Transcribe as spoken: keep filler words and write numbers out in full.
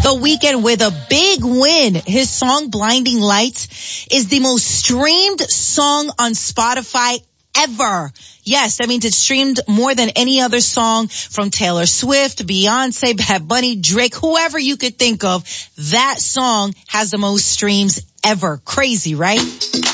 The Weeknd with a big win. His song Blinding Lights is the most streamed song on Spotify ever. Yes, that means it's streamed more than any other song from Taylor Swift, Beyonce, Bad Bunny, Drake, whoever you could think of. That song has the most streams ever. Crazy, right?